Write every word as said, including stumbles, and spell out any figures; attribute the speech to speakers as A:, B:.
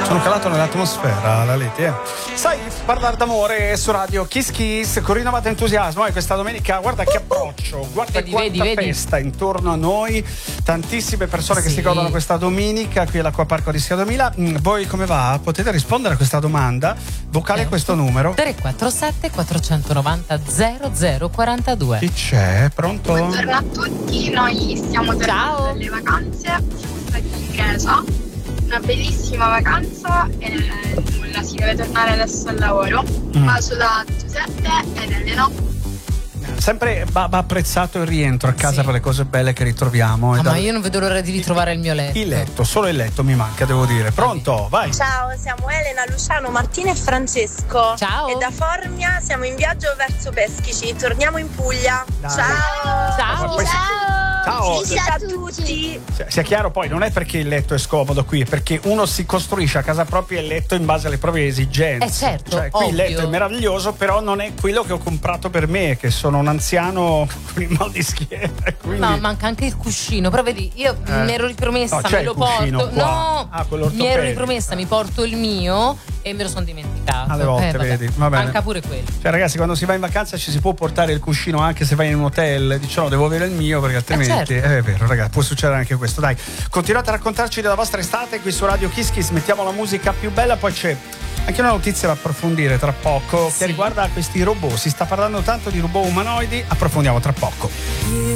A: Sono calato nell'atmosfera, la Leti, eh. Sai, parlare d'amore su radio Kiss Kiss con rinnovato entusiasmo. E questa domenica, guarda che approccio, guarda
B: vedi,
A: quanta
B: vedi,
A: festa vedi. Intorno a noi. Tantissime persone
B: sì.
A: che si godono questa domenica qui all'Acquaparco di Schia duemila. Voi come va? Potete rispondere a questa domanda vocale a questo numero
B: tre quattro sette quattro nove zero zero zero quattro due.
A: Chi c'è? Pronto?
C: Buongiorno a tutti, noi stiamo tornando
B: Ciao.
C: dalle vacanze, siamo stati in Grecia, una bellissima vacanza e nulla, si deve tornare adesso al lavoro. Un bacio da Giuseppe ed Elena.
A: Sempre va, va apprezzato il rientro a casa
B: Sì.
A: per le cose belle che ritroviamo.
B: Ah,
A: E
B: ma
A: da-
B: io non vedo l'ora di ritrovare il mio letto.
A: Il letto, solo il letto mi manca, devo dire. Pronto? Vai.
D: Ciao, siamo Elena, Luciano, Martina e Francesco.
B: Ciao.
D: E da Formia siamo in viaggio verso Peschici. Torniamo in Puglia.
A: Dai.
D: Ciao.
B: Ciao.
A: Ma poi- Ciao.
D: Ciao a tutti.
A: Sia chiaro, poi non è perché il letto è scomodo qui, è perché uno si costruisce a casa propria il letto in base alle proprie esigenze.
B: Eh, certo,
A: cioè, qui il
B: ovvio.
A: letto è meraviglioso, però non è quello che ho comprato per me, che sono un anziano con il mal di schiena. Quindi...
B: No, manca anche il cuscino, però vedi, io
A: Eh.
B: mi ero ripromessa,
A: No, c'è
B: me
A: il
B: lo
A: cuscino
B: porto.
A: qua.
B: No,
A: Ah, quello
B: mi ero
A: ortopedico.
B: ripromessa, mi porto il mio e me lo sono dimenticato.
A: Alle volte,
B: Eh, vabbè.
A: vedi, va bene.
B: Manca pure quello.
A: Cioè, ragazzi, quando si va in vacanza ci si può portare il cuscino anche se vai in un hotel. Dice no, devo avere il mio perché altrimenti.
B: certo.
A: Eh, è vero, ragazzi, può succedere anche questo. Dai, continuate a raccontarci della vostra estate qui su Radio Kiss Kiss. Mettiamo la musica più bella, poi c'è anche una notizia da approfondire tra poco
B: Sì.
A: che riguarda questi robot. Si sta parlando tanto di robot umanoidi, approfondiamo tra poco.